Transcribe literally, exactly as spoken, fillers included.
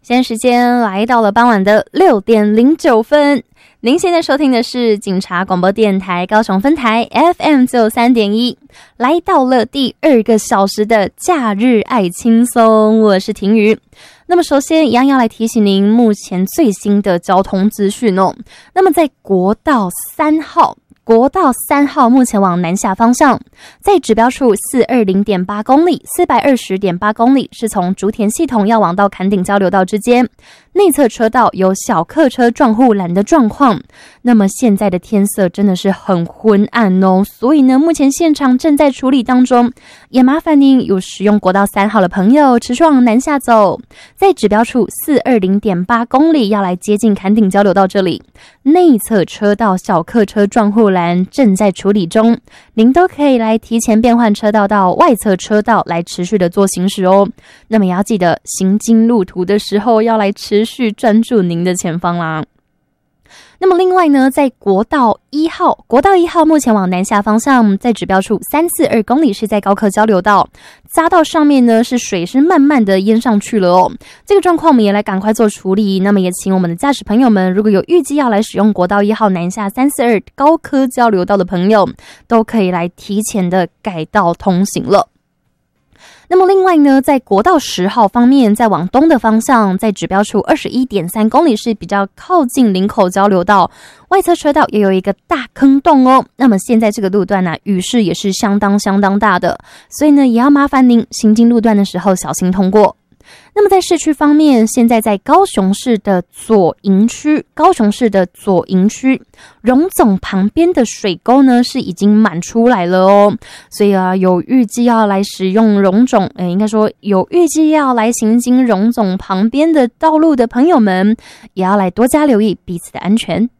现在时间来到了傍晚的六点零九分，您现在收听的是警察广播电台高雄分台 F M 九三点一，来到了第二个小时的假日爱轻松，我是婷瑜。那么首先一样要来提醒您目前最新的交通资讯哦。那么在国道三号国道三号目前往南下方向，在指标处 四百二十点八 公里 四百二十点八 公里是从竹田系统要往到坎顶交流道之间，内侧车道有小客车撞护栏的状况。那么现在的天色真的是很昏暗哦，所以呢目前现场正在处理当中，也麻烦您有使用国道三号的朋友持续往南下走，在指标处 四百二十点八 公里要来接近坎顶交流道这里，内侧车道小客车撞护栏正在处理中，您都可以来提前变换车道到外侧车道来持续的做行驶哦。那么也要记得行经路途的时候要来持续专注您的前方啦。那么另外呢，在国道一号国道一号目前往南下方向，在指标处三百四十二公里是在高科交流道，匝道上面呢是水是慢慢的淹上去了哦。这个状况我们也来赶快做处理，那么也请我们的驾驶朋友们，如果有预计要来使用国道一号南下三百四十二高科交流道的朋友，都可以来提前的改道通行了。那么另外呢，在国道十号方面，在往东的方向，在指标处 二十一点三 公里是比较靠近林口交流道，外侧车道也有一个大坑洞哦。那么现在这个路段呢、啊，雨势也是相当相当大的，所以呢，也要麻烦您行经路段的时候小心通过。那么在市区方面，现在在高雄市的左营区，高雄市的左营区荣总旁边的水沟呢是已经满出来了哦，所以啊，有预计要来使用荣总，呃，应该说有预计要来行经荣总旁边的道路的朋友们，也要来多加留意彼此的安全。